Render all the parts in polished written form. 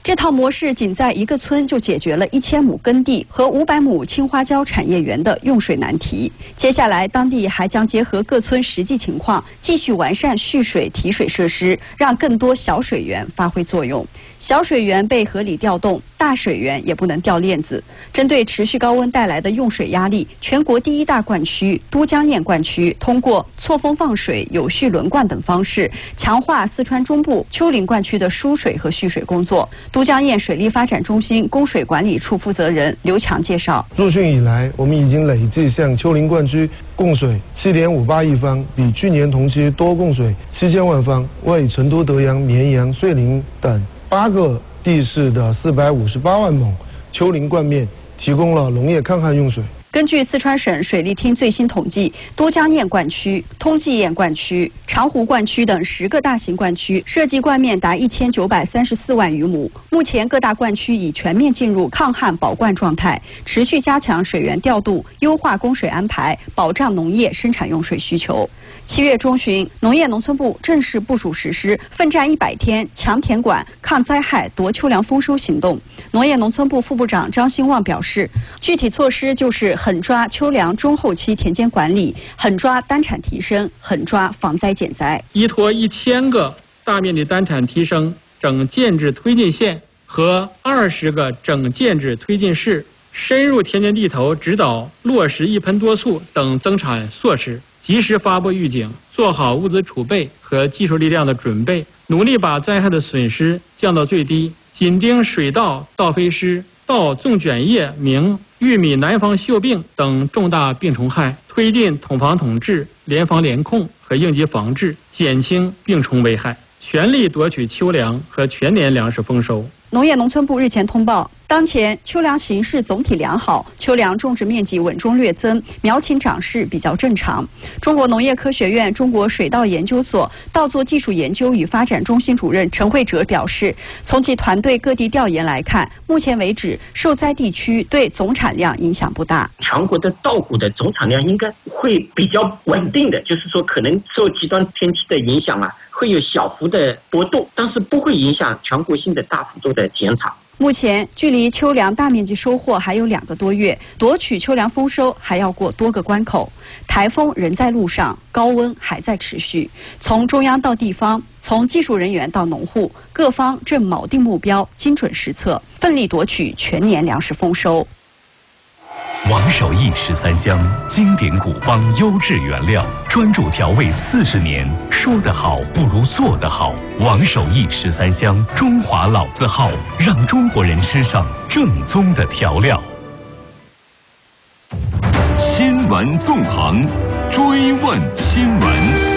这套模式仅在一个村就解决了1000亩耕地和500亩青花椒产业园的用水难题。接下来，当地还将结合各村实际情况，继续完善蓄水提水设施，让更多小水源发挥作用。小水源被合理调动，大水源也不能掉链子。针对持续高温带来的用水压力，全国第1大灌区都江堰灌区通过错峰放水、有序轮灌等方式，强化四川中部丘陵灌区的输水和蓄水工作。都江堰水利发展中心供水管理处负责人刘强介绍， 入汛以来，我们已经累计向丘陵灌区供水7.58亿方，比去年同期多供水7000万方，为成都、德阳、绵阳、遂宁等8个地市的458万亩丘陵灌面提供了农业抗旱用水。 根据四川省水利厅最新统计，都江堰灌区、通济堰灌区、长湖灌区等10个大型灌区涉及灌面达1934万余亩。目前各大灌区已全面进入抗旱保灌状态，持续加强水源调度，优化供水安排，保障农业生产用水需求。7月中旬，农业农村部正式部署实施奋战100天强田管、抗灾害、夺秋粮丰收行动。农业农村部副部长张兴旺表示，具体措施就是狠抓秋粮中后期田间管理，狠抓单产提升，狠抓防灾减灾。 依托1000个大面积单产提升整建制推进线和20个整建制推进市，深入田间地头指导落实一盆多促等增产措施，及时发布预警，做好物资储备和技术力量的准备，努力把灾害的损失降到最低。紧盯水稻、稻飞虱、稻纵卷叶鸣、玉米南方锈病等重大病虫害，推进统防统治、联防联控和应急防治，减轻病虫危害，全力夺取秋粮和全年粮食丰收。 农业农村部日前通报，当前秋粮形势总体良好，秋粮种植面积稳中略增，苗情长势比较正常。中国农业科学院中国水稻研究所稻作技术研究与发展中心主任陈慧哲表示，从其团队各地调研来看，目前为止受灾地区对总产量影响不大。 全国的稻谷的总产量应该会比较稳定的，就是说可能受极端天气的影响会有小幅的波动，但是不会影响全国性的大幅度的减产。 目前距离秋粮大面积收获还有2个多月，夺取秋粮丰收还要过多个关口。台风仍在路上，高温还在持续。从中央到地方，从技术人员到农户，各方正铆定目标，精准实测，奋力夺取全年粮食丰收。 王守义13香，经典古方，优质原料，专注调味40年。说得好不如做得好。王守义13香，中华老字号，让中国人吃上正宗的调料。 新闻纵横，追问新闻。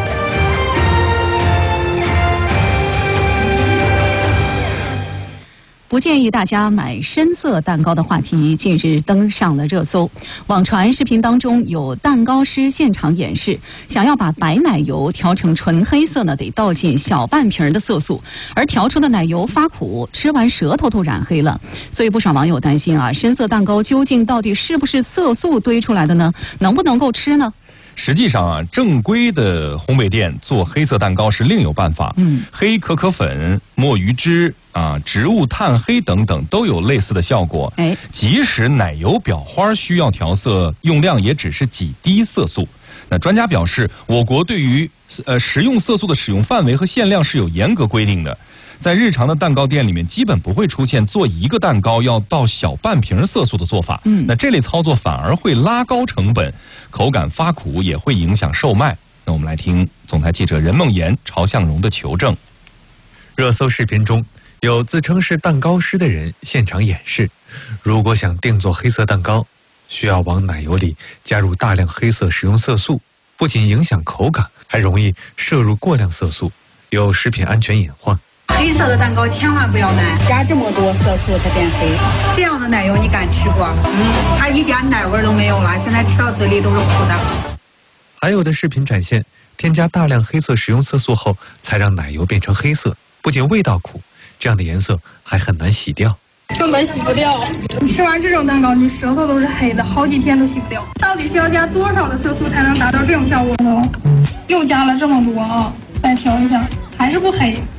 不建议大家买深色蛋糕的话题近日登上了热搜。网传视频当中有蛋糕师现场演示，想要把白奶油调成纯黑色呢，得倒进小半瓶的色素，而调出的奶油发苦，吃完舌头都染黑了。所以不少网友担心深色蛋糕究竟到底是不是色素堆出来的呢？能不能够吃呢？ 实际上正规的烘焙店做黑色蛋糕是另有办法。黑可可粉、墨鱼汁植物炭黑等等都有类似的效果。即使奶油裱花需要调色，用量也只是几滴色素。那专家表示，我国对于食用色素的使用范围和限量是有严格规定的。在日常的蛋糕店里面，基本不会出现做一个蛋糕要倒小半瓶色素的做法。那这类操作反而会拉高成本，口感发苦，也会影响售卖。那我们来听总台记者任梦妍、曹向荣的求证。 热搜视频中有自称是蛋糕师的人现场演示，如果想定做黑色蛋糕，需要往奶油里加入大量黑色食用色素，不仅影响口感，还容易摄入过量色素，有食品安全隐患。 黑色的蛋糕千万不要买，加这么多色素才变黑。这样的奶油你敢吃不？它一点奶味都没有了，现在吃到嘴里都是苦的。 还有的视频展现，添加大量黑色食用色素后，才让奶油变成黑色，不仅味道苦，这样的颜色还很难洗掉。 根本洗不掉，你吃完这种蛋糕，你舌头都是黑的，好几天都洗不掉。到底是要加多少的色素才能达到这种效果呢？又加了这么多再调一下，还是不黑。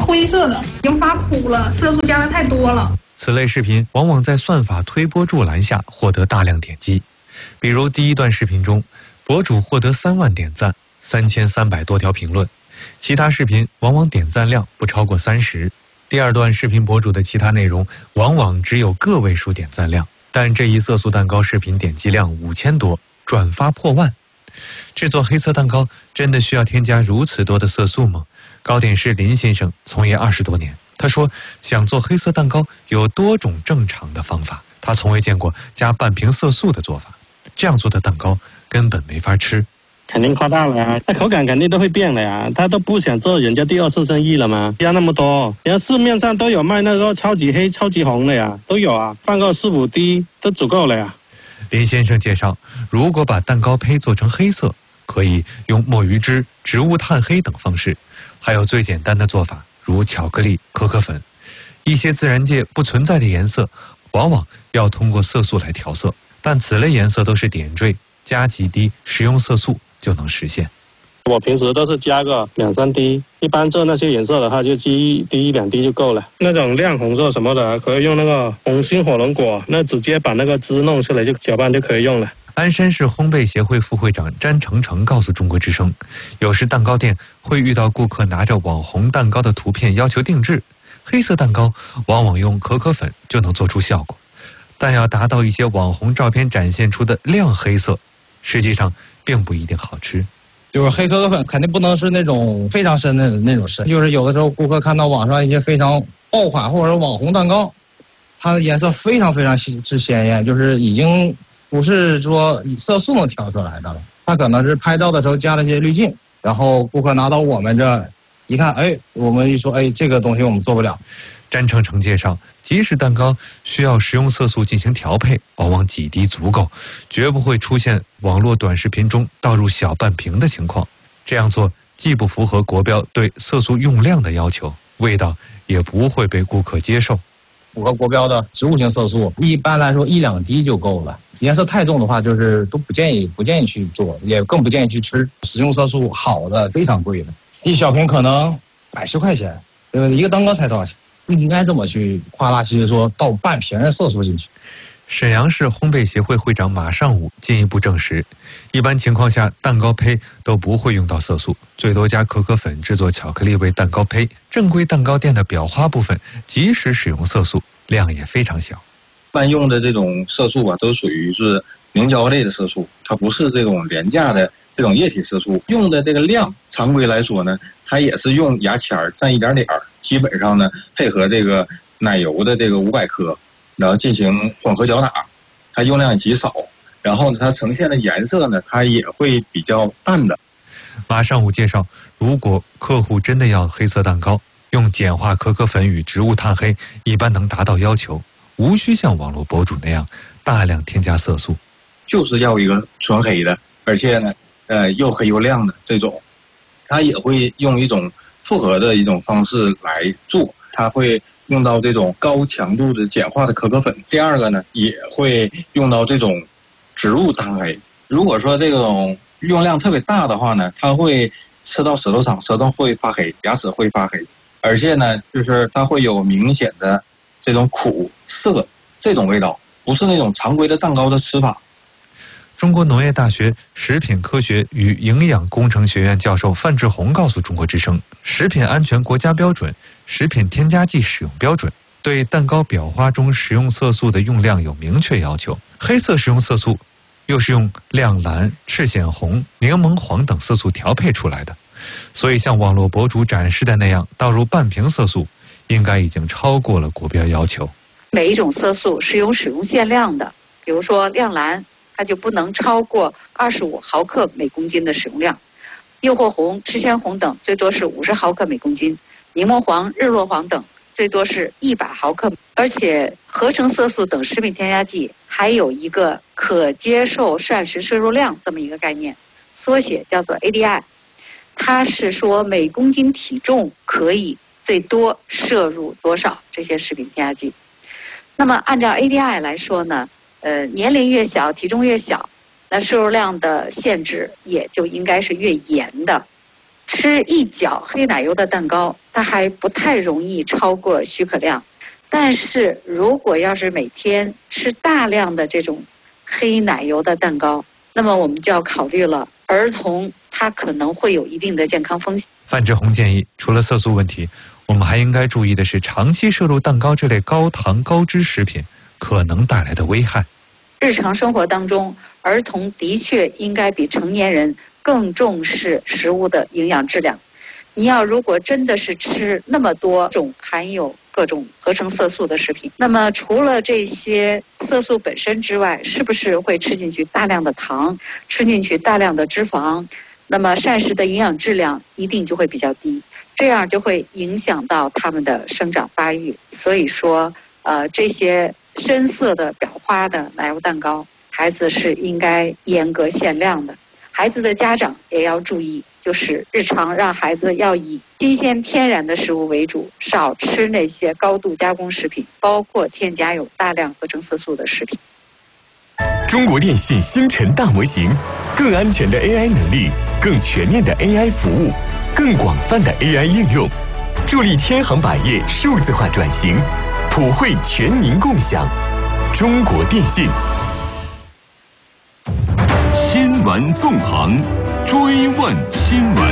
灰色的，已经发苦了，色素加的太多了。 此类视频往往在算法推波助澜下获得大量点击，比如第一段视频中，博主获得3万点赞，3300多条评论，其他视频往往点赞量不超过30。第二段视频博主的其他内容往往只有个位数点赞量，但这一色素蛋糕视频点击量5000多，转发破万。制作黑色蛋糕真的需要添加如此多的色素吗？糕点师林先生从业20多年，他说想做黑色蛋糕有多种正常的方法，他从未见过加半瓶色素的做法，这样做的蛋糕根本没法吃。 肯定夸大了呀，那口感肯定都会变了呀，他都不想做人家第二次生意了吗？加那么多，人家市面上都有卖那个超级黑、超级红的呀，都有啊，放个4、5滴都足够了呀。 林先生介绍，如果把蛋糕胚做成黑色，可以用墨鱼汁、植物炭黑等方式，还有最简单的做法，如巧克力、可可粉，一些自然界不存在的颜色，往往要通过色素来调色，但此类颜色都是点缀，加几滴食用色素就能实现。 我平时都是加个2、3滴，一般做那些颜色的话，就滴1滴、2滴就够了。那种亮红色什么的，可以用那个红心火龙果，那直接把那个汁弄出来就搅拌就可以用了。 鞍山市烘焙协会副会长詹成成告诉中国之声，有时蛋糕店会遇到顾客拿着网红蛋糕的图片要求定制，黑色蛋糕往往用可可粉就能做出效果，但要达到一些网红照片展现出的亮黑色，实际上并不一定好吃。 就是黑可可粉肯定不能是那种非常深的那种深，就是有的时候顾客看到网上一些非常爆款或者网红蛋糕，它的颜色非常非常之鲜艳，就是已经不是说以色素能调出来的了，它可能是拍照的时候加了一些滤镜，然后顾客拿到我们这一看，哎，我们一说，哎，这个东西我们做不了。 詹成成介绍，即使蛋糕需要食用色素进行调配，往往几滴足够，绝不会出现网络短视频中倒入小半瓶的情况。这样做既不符合国标对色素用量的要求，味道也不会被顾客接受。 符合国标的植物性色素，一般来说1、2滴就够了。颜色太重的话，就是都不建议去做，也更不建议去吃。食用色素好的非常贵的，一小瓶可能110块钱，一个蛋糕才多少钱？不应该这么去夸大其词说倒半瓶的色素进去。 沈阳市烘焙协会会长马尚武进一步证实，一般情况下蛋糕胚都不会用到色素，最多加可可粉制作巧克力味蛋糕胚。正规蛋糕店的裱花部分即使使用色素，量也非常小。 万用的这种色素啊，都属于是凝胶类的色素，它不是这种廉价的这种液体色素。用的这个量，常规来说呢，它也是用牙签蘸一点点，基本上呢配合这个奶油的这个500克，然后进行混合搅打，它用量也极少。然后呢，它呈现的颜色呢，它也会比较淡的。 马尚武介绍，如果客户真的要黑色蛋糕，用简化可可粉与植物炭黑一般能达到要求，无需像网络博主那样大量添加色素， 就是要一个纯黑的，而且呢，又黑又亮的这种。它也会用一种复合的一种方式来做，它会用到这种高强度的简化的可可粉。第二个呢，也会用到这种植物炭黑。如果说这种用量特别大的话呢，它会吃到舌头上，舌头会发黑，牙齿会发黑，而且呢，就是它会有明显的这种苦涩这种味道，不是那种常规的蛋糕的吃法。 中国农业大学食品科学与营养工程学院教授范志红告诉中国之声，食品安全国家标准、食品添加剂使用标准对蛋糕裱花中食用色素的用量有明确要求。黑色食用色素又是用亮蓝、赤藓红、柠檬黄等色素调配出来的，所以像网络博主展示的那样倒入半瓶色素，应该已经超过了国标要求。 每一种色素是有使用限量的，比如说亮蓝，它就不能超过25毫克每公斤的使用量，诱惑红、赤藓红等最多是50毫克每公斤，柠檬黄、日落黄等最多是100毫克。而且合成色素等食品添加剂还有一个可接受膳食摄入量这么一个概念，缩写叫做 ADI， 它是说每公斤体重可以最多摄入多少这些食品添加剂。那么按照 ADI 来说呢，年龄越小，体重越小，那摄入量的限制也就应该是越严的。吃一角黑奶油的蛋糕， 它还不太容易超过许可量。但是如果要是每天吃大量的这种黑奶油的蛋糕，那么我们就要考虑了，儿童他可能会有一定的健康风险。 范志红建议，除了色素问题，我们还应该注意的是长期摄入蛋糕这类高糖高脂食品可能带来的危害。 日常生活当中，儿童的确应该比成年人更重视食物的营养质量。你要如果真的是吃那么多种含有各种合成色素的食品，那么除了这些色素本身之外，是不是会吃进去大量的糖，吃进去大量的脂肪，那么膳食的营养质量一定就会比较低，这样就会影响到他们的生长发育。所以说这些深色的裱花的奶油蛋糕，孩子是应该严格限量的。孩子的家长也要注意，就是日常让孩子要以新鲜天然的食物为主，少吃那些高度加工食品，包括添加有大量合成色素的食品。 中国电信星辰大模型，更安全的 AI 能力，更全面的 AI 服务，更广泛的 AI 应用，助力千行百业数字化转型，普惠全民共享。中国电信。 新闻纵横，追问新闻。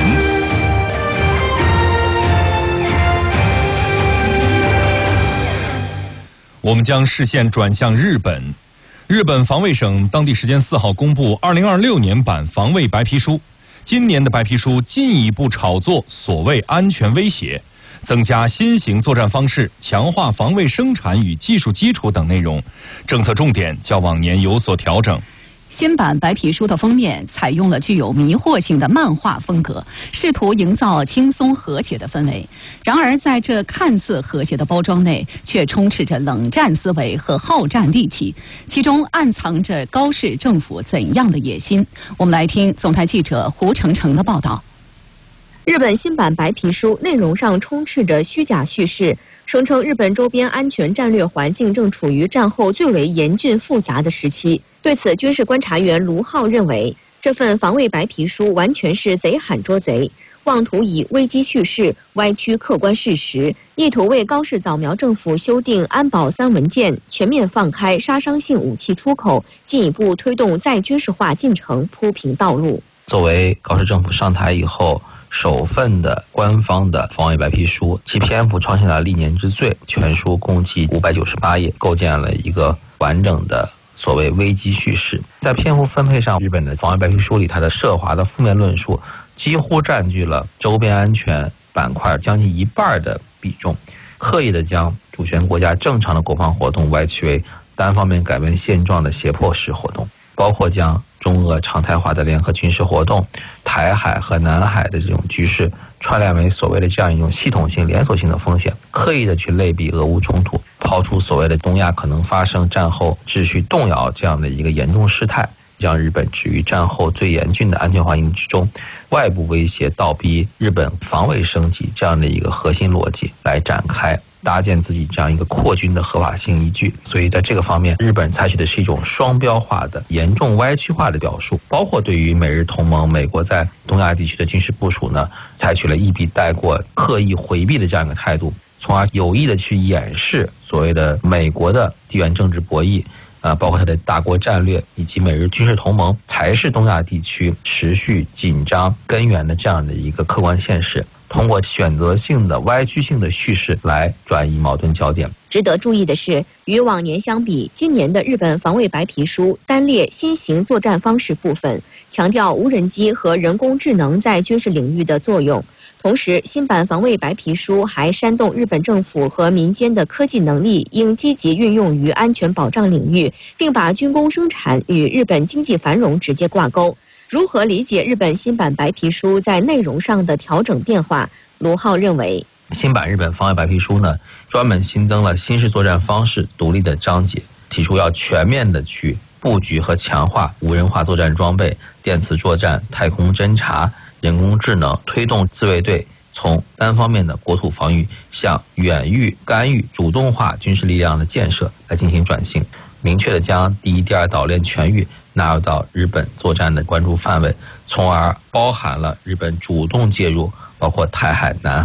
我们将视线转向日本。日本防卫省当地时间4号公布2026年版防卫白皮书。今年的白皮书进一步炒作所谓安全威胁，增加新型作战方式，强化防卫生产与技术基础等内容，政策重点较往年有所调整。 新版白皮书的封面采用了具有迷惑性的漫画风格，试图营造轻松和谐的氛围。然而，在这看似和谐的包装内，却充斥着冷战思维和好战戾气，其中暗藏着高市政府怎样的野心？我们来听总台记者胡成成的报道。 日本新版白皮书内容上充斥着虚假叙事，声称日本周边安全战略环境正处于战后最为严峻复杂的时期。对此，军事观察员卢浩认为，这份防卫白皮书完全是贼喊捉贼，妄图以危机叙事歪曲客观事实，意图为高市早苗政府修订安保3文件、全面放开杀伤性武器出口，进一步推动再军事化进程铺平道路。 作为高市政府上台以后首份的官方的防卫白皮书，其篇幅创下了历年之最，全书共计598页，构建了一个完整的所谓危机叙事。在篇幅分配上，日本的防卫白皮书里，它的涉华的负面论述几乎占据了周边安全板块将近1半的比重，刻意的将主权国家正常的国防活动歪曲为单方面改变现状的胁迫式活动，包括将中俄常态化的联合军事活动、台海和南海的这种局势串联为所谓的这样一种系统性连锁性的风险，刻意的去类比俄乌冲突，抛出所谓的东亚可能发生战后秩序动摇这样的一个严重事态，将日本置于战后最严峻的安全环境之中，外部威胁倒逼日本防卫升级这样的一个核心逻辑来展开搭建自己这样一个扩军的合法性依据。所以在这个方面，日本采取的是一种双标化的严重歪曲化的表述，包括对于美日同盟美国在东亚地区的军事部署呢，采取了一笔带过、刻意回避的这样一个态度，从而有意的去掩饰所谓的美国的地缘政治博弈，包括它的大国战略以及美日军事同盟才是东亚地区持续紧张根源的这样的一个客观现实，通过选择性的歪曲性的叙事来转移矛盾焦点。 值得注意的是，与往年相比，今年的日本防卫白皮书单列新型作战方式部分，强调无人机和人工智能在军事领域的作用。同时，新版防卫白皮书还煽动日本政府和民间的科技能力应积极运用于安全保障领域，并把军工生产与日本经济繁荣直接挂钩。如何理解日本新版白皮书在内容上的调整变化？卢浩认为， 新版日本防卫白皮书呢，专门新增了新式作战方式独立的章节，提出要全面的去布局和强化无人化作战装备、电磁作战、太空侦察、人工智能，推动自卫队从单方面的国土防御向远域干预、主动化军事力量的建设来进行转型，明确的将第一、第二岛链全域纳入到日本作战的关注范围，从而包含了日本主动介入包括台海、南海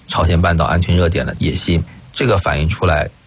朝鲜半岛安全热点的野心。这个反映出来